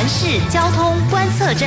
城市交通观测站。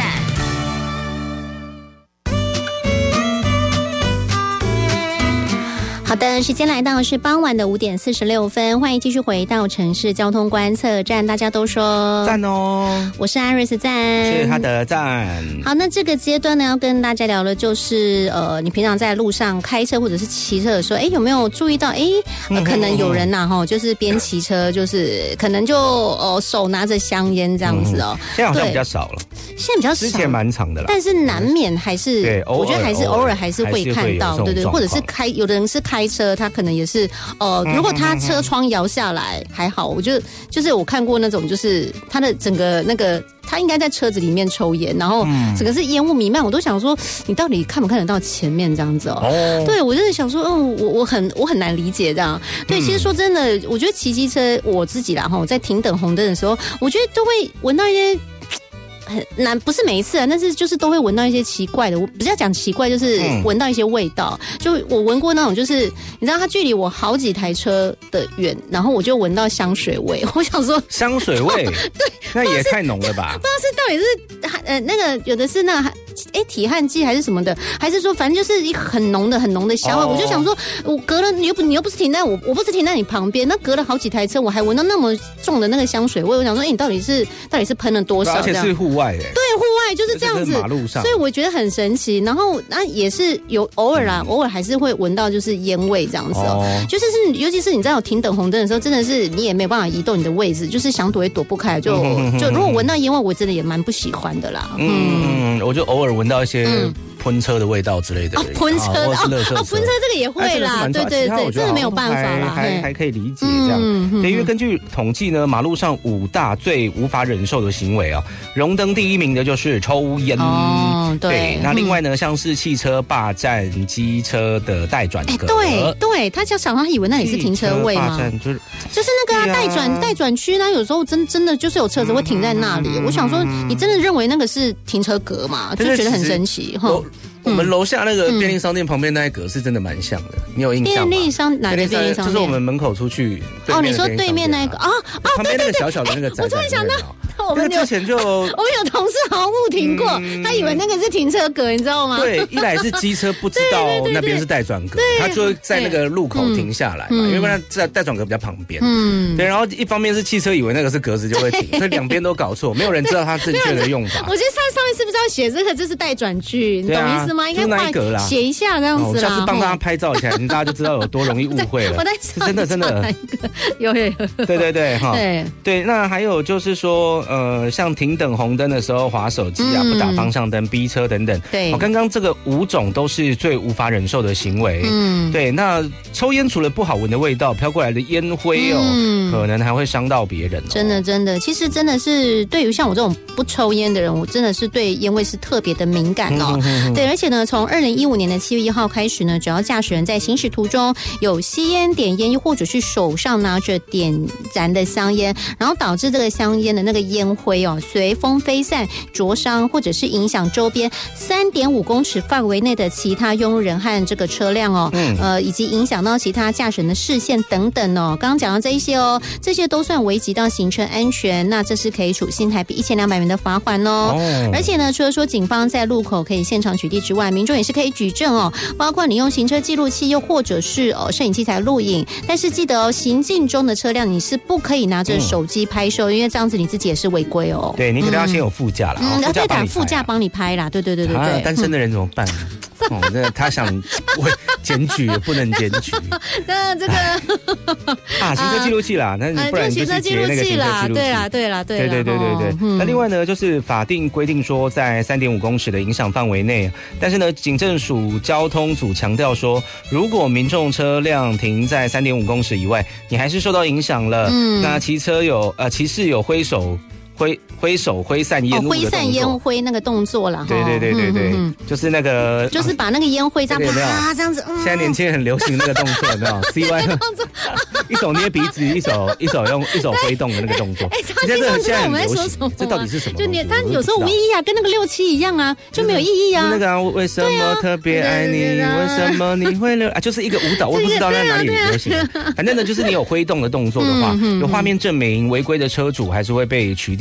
好的，时间来到是傍晚的5点46分，欢迎继续回到城市交通观测站。大家都说赞哦， 我是艾瑞斯赞， 是他的赞。 好，那这个阶段呢，要跟大家聊的就是你平常在路上开车或者是骑车的时候，有没有注意到可能有人呐就是边骑车就是可能就手拿着香烟这样子哦。 现在好像比较少了， 现在比较少， 之前蛮长的啦， 但是难免还是对， 我觉得还是偶尔还是会看到，对对，或者是有的人是开车，他可能也是如果他车窗摇下来还好，我觉得就是我看过那种，就是他的整个那个他应该在车子里面抽烟，然后整个是烟雾弥漫，我都想说你到底看不看得到前面这样子哦？对，我真的想说，我很难理解这样。对，其实说真的，我觉得骑机车我自己啦，在停等红灯的时候，我觉得都会闻到一些。很难，不是每一次啊，但是就是都会闻到一些奇怪的，我不是要讲奇怪，就是闻到一些味道。就我闻过那种，就是你知道，它距离我好几台车的远，然后我就闻到香水味。我想说， 香水味，对，那也太浓了吧？ 不知道是到底是那个有的是那体汗剂还是什么的，还是说反正就是一很浓的香味。我就想说，我隔了你又不是停在我不是停在你旁边，那隔了好几台车，我还闻到那么重的那个香水味。我想说，你到底是喷了多少？ 而且是户外的， 对，户外就是这样子， 马路上， 所以我觉得很神奇。然后也是有偶尔还是会闻到就是烟味这样子就是尤其是你在有停等红灯的时候，真的是你也没有办法移动你的位置，就是想躲也躲不开，就如果闻到烟味，我真的也蛮不喜欢的啦。 我就偶尔闻到一些喷车的味道之类的， 喷车喷车这个也会啦，对对对，真的没有办法啦， 还可以理解这样。对，因为根据统计呢，马路上5大最无法忍受的行为荣登第1名的就是抽烟。对，那另外呢，像是汽车霸占机车的待转格， 对，他想他以为那里是停车位吗？就是那个待转区呢，有时候真的就是有车子会停在那里。我想说，你真的认为那个是停车格吗？就觉得很神奇哈。 我们楼下那个便利商店旁边那一格是真的蛮像的，你有印象吗？ 便利商哪个便利商店？ 就是我们门口出去。 你说对面那一个旁边那个小小的那个。 我突然想到，我们之前就我们有同事好像误停过，他以为那个是停车格，你知道吗？ 对，一来是机车不知道那边是待转格，他就会在那个路口停下来嘛，因为那在待转格比较旁边。对，然后一方面是汽车以为那个是格子就会停，所以两边都搞错，没有人知道它正确的用法。 我觉得上面是不是要写这个就是待转区？你懂意思吗？应该那一格啦， 写一下这样子啦。 下次帮大家拍照一下，大家就知道有多容易误会了。 我在真的有。 对哈，对。那还有就是说，像停等红灯的时候滑手机不打方向灯、逼车等等。 对， 刚刚这个5种都是最无法忍受的行为。对。那抽烟除了不好闻的味道，飘过来的烟灰可能还会伤到别人。 真的，其实真的是对于像我这种不抽烟的人，我真的是对烟味是特别的敏感对，而且呢，从2015年的7月1号开始呢，只要驾驶人在行驶途中有吸烟、点烟，又或者是手上拿着点燃的香烟，然后导致这个香烟的那个烟灰随风飞散、灼伤，或者是影响周边3.5公尺范围内的其他用路人和这个车辆以及影响到其他驾驶人的视线等等刚刚讲到这一些这些都算危及到行车安全，那这是可以处新台币1200元的罚款而且呢，除了说警方在路口可以现场取缔之外，民众也是可以举证包括你用行车记录器又或者是摄影器材录影，但是记得行进中的车辆你是不可以拿着手机拍摄，因为这样子你自己也是违规对，你可能要先有副驾啦， 副驾帮你拍啦，对。 单身的人怎么办？他想检举也不能检举。 那这个行车记录器啦，那不然你就是截那个行车记录器。 对。 那另外呢，就是法定规定说在3.5公尺的影响范围内，但是呢，警政署交通组强调说，如果民众车辆停在3.5公尺以外，你还是受到影响了，那骑士有挥手挥散烟雾的动作，挥散烟灰那个动作啦。 对，就是那个， 就是把那个烟灰这样啪这样子。 现在年轻人很流行那个动作，有没有 ？CY 动作，一手捏鼻子，一手挥动的那个动作。 现在我们在说什么？ 这到底是什么？ 就他有时候无意义跟那个67一样就没有意义那个为什么特别爱你？为什么你会流就是一个舞蹈，我不知道在哪里流行。反正呢，就是你有挥动的动作的话，有画面证明，违规的车主还是会被取缔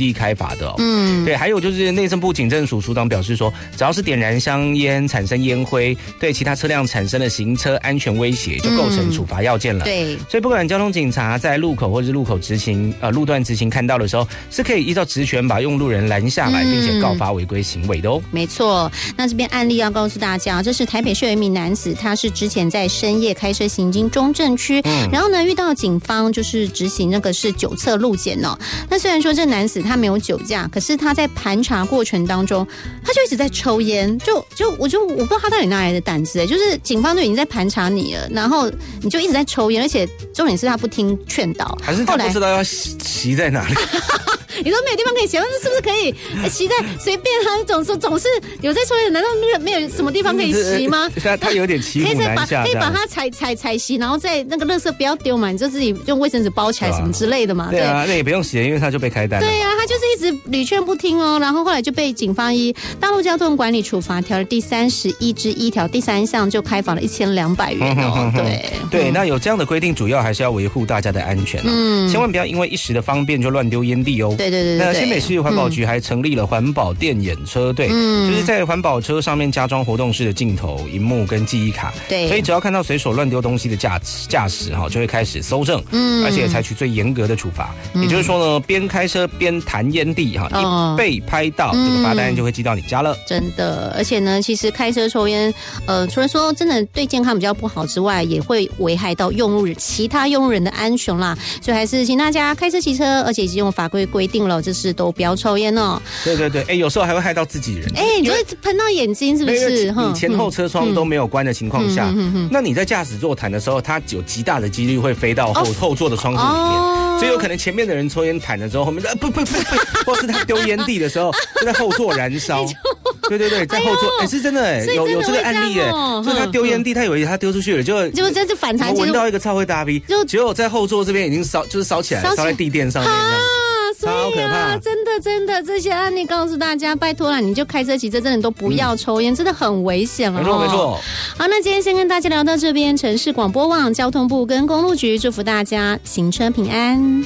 立开罚的对，还有就是内政部警政署署长表示说，只要是点燃香烟产生烟灰，对其他车辆产生的行车安全威胁，就构成处罚要件了。 对， 所以不管交通警察在路口或是路口执行路段执行看到的时候，是可以依照职权把用路人拦下来，并且告发违规行为的没错，那这边案例要告诉大家，这是台北市有一名男子，他是之前在深夜开车行经中正区，然后呢遇到警方就是执行那个是酒测路检哦。那虽然说这男子他没有酒驾，可是他在盘查过程当中，他就一直在抽烟，我不知道他到底哪来的胆子就是警方就已经在盘查你了，然后你就一直在抽烟，而且重点是他不听劝导， 还是他不知道要骑在哪里？ 你说没有地方可以骑，那是不是可以骑在随便他总是有在抽烟，难道没有什么地方可以骑吗？ 他有点骑虎难下， 可以把它踩熄，然后再那个垃圾不要丢嘛，你就自己用卫生纸包起来什么之类的嘛。 对啊，那也不用洗，因为他就被开单了。 对啊，他就是一直屡劝不听哦，然后后来就被警方依《道路交通管理处罚条例》第31之1条第3项就开罚了1200元哦。 对，那有这样的规定，主要还是要维护大家的安全千万不要因为一时的方便就乱丢烟蒂哦。 对。 那新北市环保局还成立了环保电眼车队，就是在环保车上面加装活动式的镜头、萤幕跟记忆卡， 对， 所以只要看到随手乱丢东西的驾驶就会开始搜证，而且采取最严格的处罚。也就是说呢，边开车边弹烟蒂一被拍到，这个罚单就会寄到你家了。 真的，而且呢，其实开车抽烟，除了说真的对健康比较不好之外，也会危害到其他用路人的安全啦。所以还是请大家开车骑车，而且已经用法规规定了，就是都不要抽烟哦。 对，有时候还会害到自己人。 你会喷到眼睛是不是？ 你前后车窗都没有关的情况下，那你在驾驶座弹的时候，它有极大的几率会飞到后座的窗户里面，所以有可能前面的人抽烟弹了之后，后面不，或是他丢烟蒂的时候，就在后座燃烧。对，在后座，是真的有这个案例就是他丢烟蒂，他以为他丢出去了，就这是反弹， 闻到一个超会大逼，结果在后座这边已经烧起来了，烧在地垫上面。 所以啊，真的，这些案例告诉大家，拜托了，你就开车骑车，真的都不要抽烟，真的很危险了。 没错。 好，那今天先跟大家聊到这边，城市广播网、交通部跟公路局祝福大家行车平安。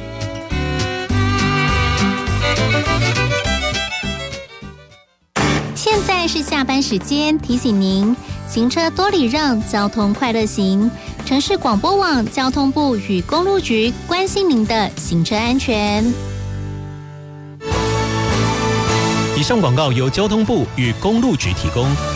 现在是下班时间，提醒您行车多礼让，交通快乐行。城市广播网、交通部与公路局关心您的行车安全。 以上广告由交通部与公路局提供。